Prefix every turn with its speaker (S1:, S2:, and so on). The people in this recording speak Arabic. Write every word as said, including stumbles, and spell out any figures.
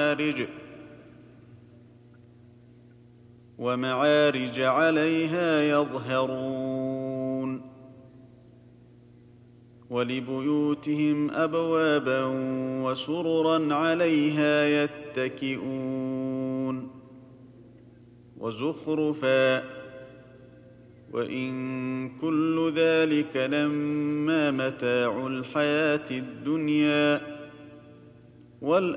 S1: ومعارج ومعارج عليها يظهرون ولبيوتهم أبوابا وسررا عليها يتكئون وزخرفا وإن كل ذلك لما متاع الحياة الدنيا والآخرة